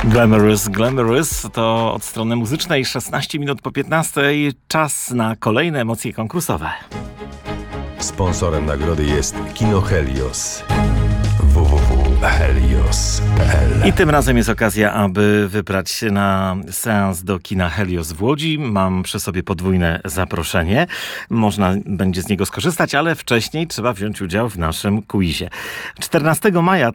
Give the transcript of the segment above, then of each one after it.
Glamorous, Glamorous to od strony muzycznej 16 minut po 15. Czas na kolejne emocje konkursowe. Sponsorem nagrody jest Kino Helios. www.helios.pl. I tym razem jest okazja, aby wybrać się na seans do kina Helios w Łodzi. Mam przy sobie podwójne zaproszenie. Można będzie z niego skorzystać, ale wcześniej trzeba wziąć udział w naszym quizie. 14 maja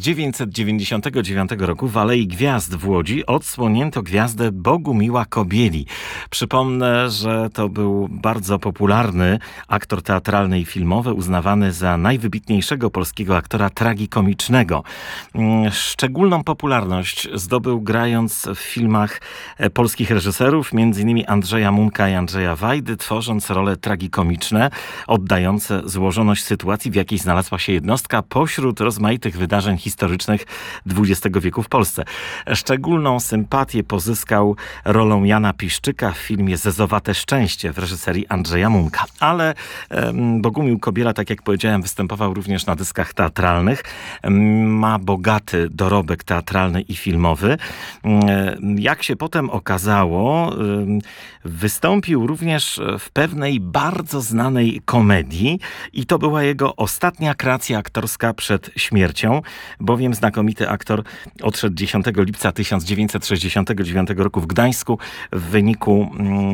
1999 roku w Alei Gwiazd w Łodzi odsłonięto gwiazdę Bogumiła Kobieli. Przypomnę, że to był bardzo popularny aktor teatralny i filmowy, uznawany za najwybitniejszego polskiego aktora tragikomicznego. Szczególną popularność zdobył grając w filmach polskich reżyserów, m.in. Andrzeja Munka i Andrzeja Wajdy, tworząc role tragikomiczne, oddające złożoność sytuacji, w jakiej znalazła się jednostka pośród rozmaitych wydarzeń historycznych XX wieku w Polsce. Szczególną sympatię pozyskał rolą Jana Piszczyka w filmie Zezowate szczęście w reżyserii Andrzeja Munka. Ale Bogumił Kobiela, tak jak powiedziałem, występował również na dyskach teatralnych. Ma bogaty dorobek teatralny i filmowy. Jak się potem okazało, wystąpił również w pewnej bardzo znanej komedii i to była jego ostatnia kreacja aktorska przed śmiercią, bowiem znakomity aktor odszedł 10 lipca 1969 roku w Gdańsku w wyniku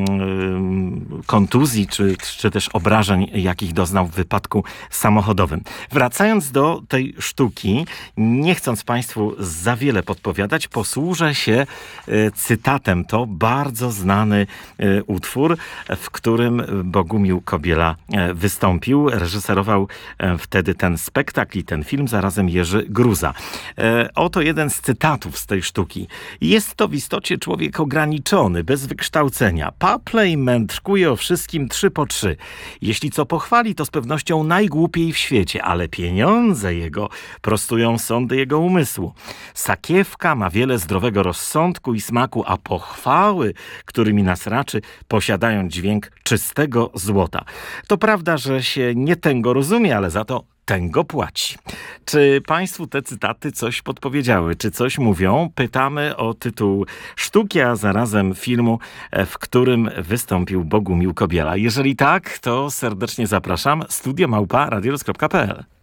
kontuzji czy też obrażeń, jakich doznał w wypadku samochodowym. Wracając do tej sztuki, nie chcąc Państwu za wiele podpowiadać, posłużę się cytatem. To bardzo znany utwór, w którym Bogumił Kobiela wystąpił. Reżyserował wtedy ten spektakl i ten film, zarazem Jerzy Gruza. Oto jeden z cytatów z tej sztuki. Jest to w istocie człowiek ograniczony, bez wykształcenia. Paple i mędrkuje o wszystkim 3 po 3. Jeśli co pochwali, to z pewnością najgłupiej w świecie, ale pieniądze jego prostują sądy jego umysłu. Sakiewka ma wiele zdrowego rozsądku i smaku, a pochwały, którymi nas raczy, posiadają dźwięk czystego złota. To prawda, że się nie tęgo rozumie, ale za to tęgo płaci. Czy Państwu te cytaty coś podpowiedziały? Czy coś mówią? Pytamy o tytuł sztuki, a zarazem filmu, w którym wystąpił Bogumił Kobiela. Jeżeli tak, to serdecznie zapraszam. studio@radioluz.pl